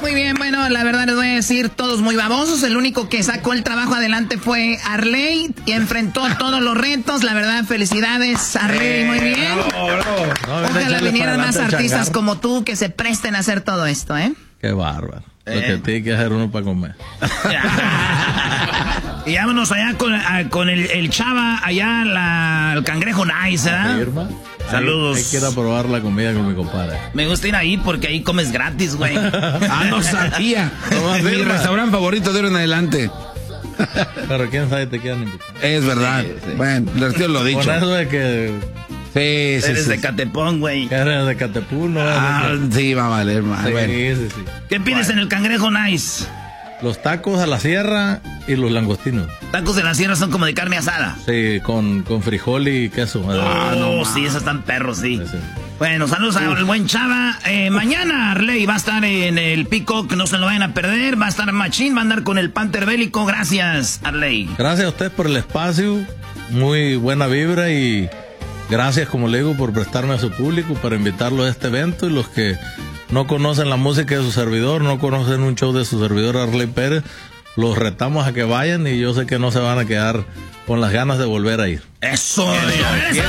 Muy bien, bueno, la verdad les voy a decir, todos muy babosos. El único que sacó el trabajo adelante fue Arley y enfrentó todos los retos. La verdad, felicidades, Arley, muy bien. Bravo. Ojalá vinieran más artistas como tú que se presten a hacer todo esto, ¿eh? Qué bárbaro. Lo que tiene que hacer uno para comer. Y vámonos allá con el Chava, allá el Cangrejo Nice, ¿eh? Saludos. Hay que ir a probar la comida con mi compadre. Me gusta ir ahí porque ahí comes gratis, güey. No sabía. Mi restaurante favorito de ahora en adelante. Pero quién sabe te quieran invitar. Es verdad. Sí. Bueno, les retiro lo dicho. Por eso de que... Sí. Eres de Catepón, güey. Eres de Catepú, ¿no? Sí, va a valer mal. Sí, Bueno. sí. ¿Qué pides en el Cangrejo Nice? Los tacos a la sierra y los langostinos. Tacos de la sierra son como de carne asada. Sí, con frijol y queso. Sí, esos están perros, sí. Sí. Bueno, saludos al buen Chava. Mañana Arley va a estar en el Peacock, no se lo vayan a perder. Va a estar Machín, va a andar con el Panther Bélico. Gracias, Arley. Gracias a usted por el espacio. Muy buena vibra y gracias, como le digo, por prestarme a su público para invitarlo a este evento. Y los que no conocen la música de su servidor, no conocen un show de su servidor Arley Pérez, los retamos a que vayan y yo sé que no se van a quedar con las ganas de volver a ir. Eso.